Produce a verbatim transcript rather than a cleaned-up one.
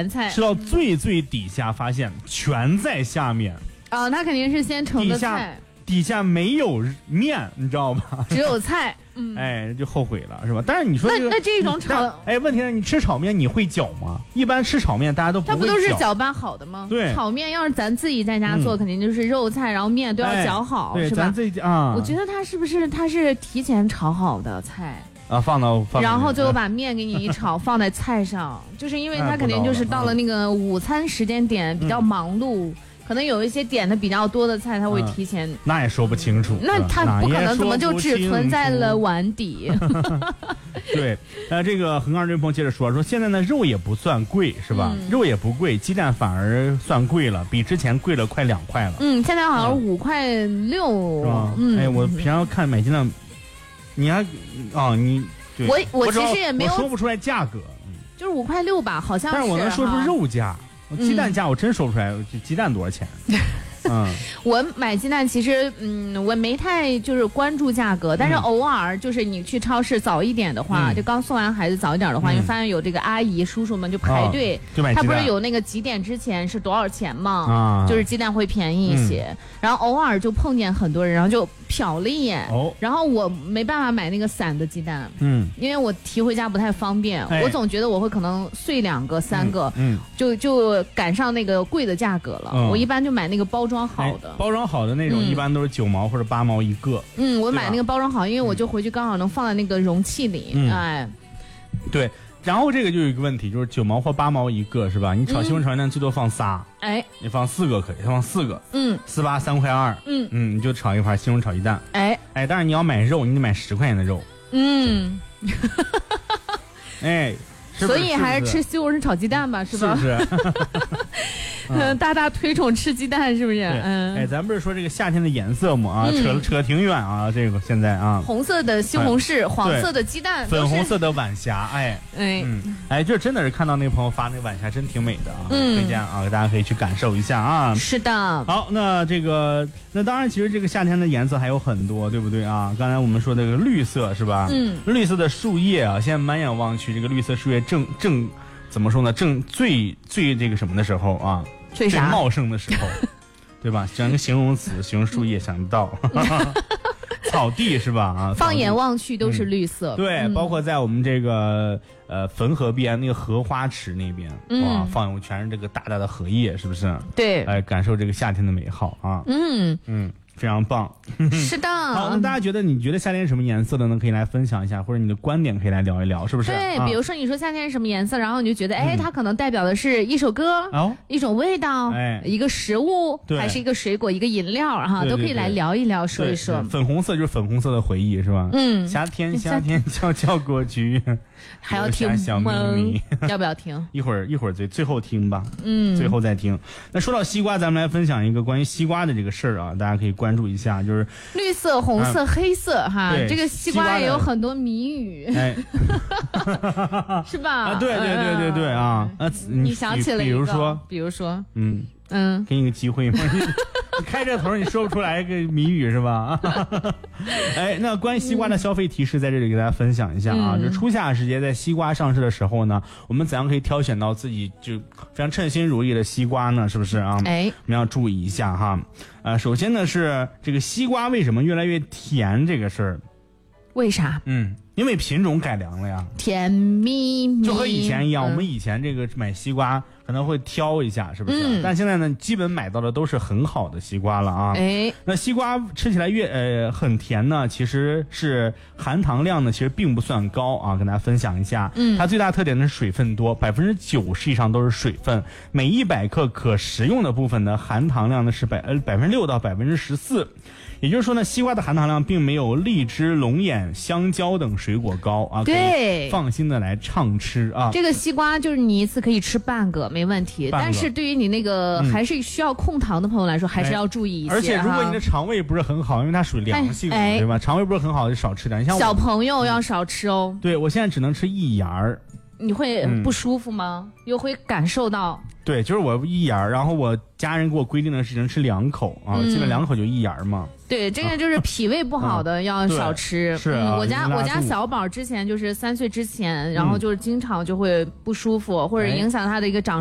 咸菜， 吃到最最底下发现全在下面。 啊、哦，它肯定是先盛的菜。 底下没有面，你知道吗？ 只有菜，嗯， 哎，就后悔了，是吧？但是你说、这个、 那那这种炒， 哎，问题是你吃炒面你会搅吗？一般吃炒面大家都不会搅， 它不都是搅拌好的吗？ 对， 炒面要是咱自己在家做，嗯、肯定就是肉菜，然后面都要搅好， 哎、 是吧？ 咱自己啊， 我觉得它是不是它是提前炒好的菜？ 啊，放到放然后最后把面给你一炒，放在菜上，就是因为它肯定就是到了那个午餐时间点比较忙碌。嗯，可能有一些点的比较多的菜，他会提前、 嗯，那也说不清楚。 那他不可能怎么就只存在了碗底？ 对，那这个横杠这位朋友接着说说，现在呢肉也不算贵，是吧？嗯、肉也不贵，鸡蛋反而算贵了，比之前贵了快两块了。 嗯，现在好像五块六。嗯， 哎，我平常看买鸡蛋，你还啊你对我我其实也没有我说不出来价格， 就是五块六吧，好像是。 但是我能说出肉价。鸡蛋价我真说不出来，嗯、鸡蛋多少钱？嗯， 我买鸡蛋其实，嗯，我没太就是关注价格，但是偶尔就是你去超市早一点的话，嗯、就刚送完孩子早一点的话，你、嗯、发现有这个阿姨叔叔们就排队，哦、 就买鸡蛋。 他不是有那个几点之前是多少钱吗？ 啊， 就是鸡蛋会便宜一些，嗯、然后偶尔就碰见很多人，然后就瞟了一眼，哦，然后我没办法买那个散的鸡蛋，嗯，因为我提回家不太方便，哎、我总觉得我会可能碎两个、三个，嗯，嗯就就赶上那个贵的价格了。嗯、我一般就买那个包装好的， 哎、包装好的那种，嗯、一般都是九毛或者八毛一个。 嗯，我买那个包装好，因为我就回去刚好能放在那个容器里，嗯、哎， 对。然后这个就有一个问题，就是九毛或八毛一个，是吧？你炒西红柿炒鸡蛋最多放仨，哎，你放四个可以，放四个，嗯，四八三块二，嗯嗯，你就炒一盘西红柿炒鸡蛋，哎哎，但是你要买肉，你得买十块钱的肉，嗯，哎，是所以还是吃西红柿炒鸡蛋吧，是吧？ 是不是？ 嗯，大大推崇吃鸡蛋，是不是？嗯， 哎，咱不是说这个夏天的颜色吗？啊，扯扯挺远啊，这个现在啊， 红色的西红柿，黄色的鸡蛋， 粉红色的晚霞，哎，哎，嗯，哎，就真的是看到那个朋友发那个晚霞，真挺美的啊，推荐啊，大家可以去感受一下啊。 是的。 好，那这个，那当然，其实这个夏天的颜色还有很多，对不对啊？刚才我们说这个绿色是吧？嗯，绿色的树叶啊，现在满眼望去，这个绿色树叶正正怎么说呢？正最最这个什么的时候啊？ 最最茂盛的时候，对吧？讲个形容词，形容树叶想不到，草地是吧？啊， 放眼望去都是绿色。 嗯、对，嗯、包括在我们这个呃汾河边那个荷花池那边，嗯、哇，放有全是这个大大的荷叶，是不是？ 对， 哎，感受这个夏天的美好啊。嗯嗯。非常棒， 是的。 好，那大家觉得你觉得夏天是什么颜色的呢？可以来分享一下，或者你的观点可以来聊一聊，是不是？ 对，啊、比如说你说夏天是什么颜色，然后你就觉得，哎，嗯、它可能代表的是一首歌，哦、一种味道，哎，一个食物，还是一个水果，一个饮料，哈，都可以来聊一聊，说一说。 粉红色就是粉红色的回忆，是吧？嗯，夏天夏天悄悄过去， 还要听小秘密， 要不要听？ 一会儿一会儿最最后听吧，嗯，最后再听。那说到西瓜，咱们来分享一个关于西瓜的这个事儿啊，大家可以关注一下，就是绿色、红色、啊、黑色哈，这个西瓜也有很多谜语，哎，是吧？ 啊，对对对对对啊，啊， 你想起了一个， 比如说， 比如说， 嗯嗯，给你个机会嘛。你开这头你说不出来个谜语是吧？哎，那关于西瓜的消费提示在这里给大家分享一下啊。嗯、就初夏时节，在西瓜上市的时候呢，我们怎样可以挑选到自己就非常称心如意的西瓜呢？是不是啊？哎，我们要注意一下哈。呃，首先呢是这个西瓜为什么越来越甜这个事儿。 为啥？ 嗯，因为品种改良了呀。 甜蜜蜜， 就和以前一样，嗯、我们以前这个买西瓜可能会挑一下，是不是？嗯、但现在呢，基本买到的都是很好的西瓜了啊。哎，那西瓜吃起来越呃很甜呢，其实是含糖量呢，其实并不算高啊。跟大家分享一下，嗯，它最大特点呢是水分多，百分之九十以上都是水分，每一百克可食用的部分呢，含糖量呢是百呃百分之六到百分之十四。也就是说呢，西瓜的含糖量并没有荔枝、龙眼、香蕉等水果高啊， 对， 放心的来畅吃啊。 这个西瓜就是你一次可以吃半个没问题，但是对于你那个还是需要控糖的朋友来说，嗯、还是要注意一些。 而且如果你的肠胃不是很好，因为它属于凉性的，哎、对吧？肠胃不是很好就少吃点。你像小朋友要少吃哦。 对，我现在只能吃一芽儿。 你会不舒服吗？嗯、又会感受到？ 对，就是我一芽，然后我家人给我规定的是能吃两口啊，嗯、基本两口就一芽嘛。 对，这个就是脾胃不好的要少吃。 啊、是、啊嗯，我家我家小宝之前就是三岁之前，然后就是经常就会不舒服，嗯、或者影响他的一个长。